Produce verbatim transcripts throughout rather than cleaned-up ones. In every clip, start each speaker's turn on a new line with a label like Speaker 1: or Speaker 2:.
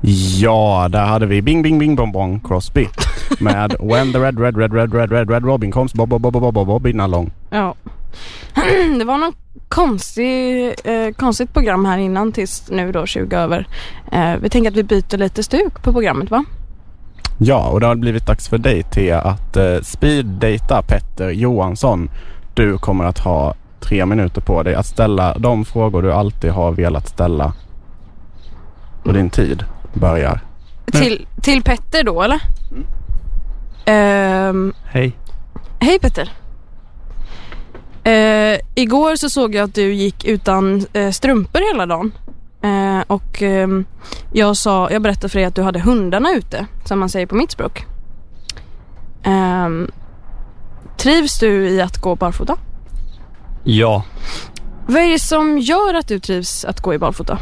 Speaker 1: Ja, där hade vi Bing Bing Bing Bong Bong Crosby med When the Red Red Red Red Red Red Red Robin Comes Bob Bob Bob Bob Bob Bob Along.
Speaker 2: Ja. Det var något konstig, eh, konstigt program här innan tills nu då tjugo över. Eh, vi tänker att vi byter lite stuk på programmet, va?
Speaker 1: Ja, och det har blivit dags för dig Thea att eh, speeddata Petter Johansson. Du kommer att ha tre minuter på dig att ställa de frågor du alltid har velat ställa. Och din tid börjar.
Speaker 2: Till, till Petter då, eller? Mm. Ehm,
Speaker 3: Hej.
Speaker 2: Hej Petter. Uh, igår så såg jag att du gick utan uh, strumpor hela dagen. Uh, och uh, jag, sa, jag berättade för dig att du hade hundarna ute, som man säger på mitt språk. Uh, trivs du i att gå barfota?
Speaker 3: Ja.
Speaker 2: Vad är det som gör att du trivs att gå i barfota?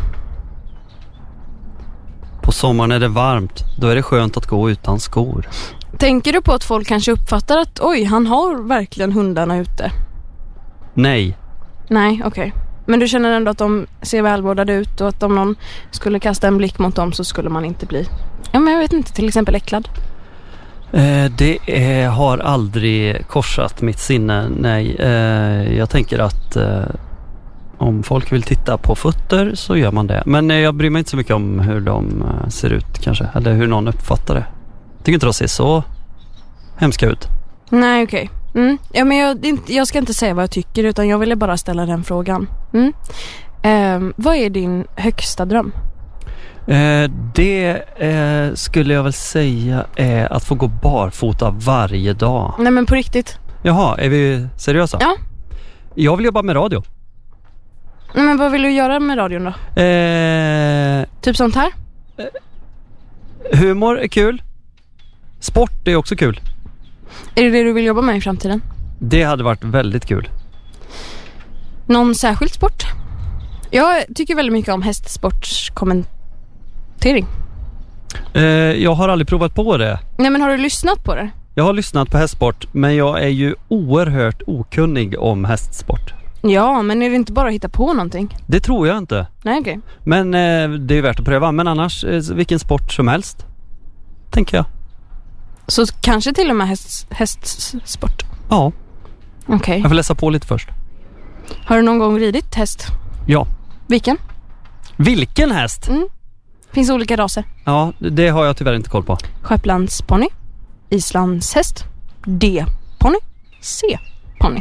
Speaker 3: På sommaren är det varmt. Då är det skönt att gå utan skor.
Speaker 2: Tänker du på att folk kanske uppfattar att oj, han har verkligen hundarna ute?
Speaker 3: Nej.
Speaker 2: Nej, okej. Okay. Men du känner ändå att de ser välvårdade ut och att om någon skulle kasta en blick mot dem så skulle man inte bli, ja men jag vet inte, till exempel äcklad?
Speaker 3: Eh, det är, har aldrig korsat mitt sinne, nej. Eh, jag tänker att eh, om folk vill titta på fötter så gör man det. Men eh, jag bryr mig inte så mycket om hur de eh, ser ut kanske, eller hur någon uppfattar det. Jag tycker inte de ser så hemska ut.
Speaker 2: Nej, okej. Okay. Mm. Ja, men jag, jag ska inte säga vad jag tycker utan jag ville bara ställa den frågan. Mm. Eh, vad är din högsta dröm?
Speaker 3: Eh, det eh, skulle jag väl säga är att få gå barfota varje dag.
Speaker 2: Nej men på riktigt.
Speaker 3: Jaha, är vi seriösa?
Speaker 2: Ja.
Speaker 3: Jag vill jobba med radio.
Speaker 2: Nej, men vad vill du göra med radion då?
Speaker 3: Eh,
Speaker 2: typ sånt här?
Speaker 3: Eh, humor är kul. Sport är också kul.
Speaker 2: Är det det du vill jobba med i framtiden?
Speaker 3: Det hade varit väldigt kul.
Speaker 2: Någon särskild sport? Jag tycker väldigt mycket om hästsportskommentering.
Speaker 3: Eh, jag har aldrig provat på det.
Speaker 2: Nej, men har du lyssnat på det?
Speaker 3: Jag har lyssnat på hästsport, men jag är ju oerhört okunnig om hästsport.
Speaker 2: Ja, men är det inte bara att hitta på någonting?
Speaker 3: Det tror jag inte.
Speaker 2: Nej, okej. Okay.
Speaker 3: Men eh, det är värt att pröva. Men annars, eh, vilken sport som helst, tänker jag.
Speaker 2: Så kanske till och med häst, hästsport?
Speaker 3: Ja.
Speaker 2: Okej. Okay.
Speaker 3: Jag får läsa på lite först.
Speaker 2: Har du någon gång ridit häst?
Speaker 3: Ja.
Speaker 2: Vilken?
Speaker 3: Vilken häst?
Speaker 2: Mm. Finns olika raser.
Speaker 3: Ja, det har jag tyvärr inte koll på.
Speaker 2: Shetlandsponny, islandshäst, D-ponny, C-ponny,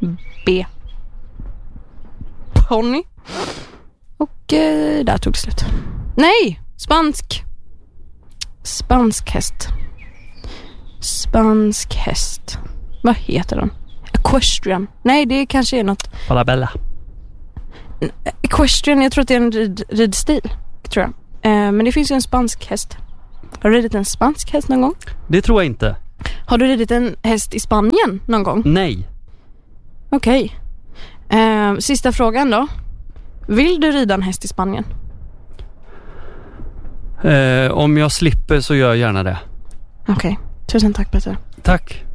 Speaker 2: B-ponny. Och eh, där tog det slut. Nej, spansk. Spansk häst. Spansk häst. Vad heter den? Equestrian. Nej, det kanske är något.
Speaker 3: Falabella.
Speaker 2: Equestrian, jag tror att det är en rid, ridstil, tror jag. Eh, men det finns ju en spansk häst. Har du ridit en spansk häst någon gång?
Speaker 3: Det tror jag inte.
Speaker 2: Har du ridit en häst i Spanien någon gång?
Speaker 3: Nej.
Speaker 2: Okej. Okay. Eh, sista frågan då. Vill du rida en häst i Spanien?
Speaker 3: Eh, om jag slipper så gör jag gärna det.
Speaker 2: Okej. Okay. Tusen tack, Petter.
Speaker 3: Tack.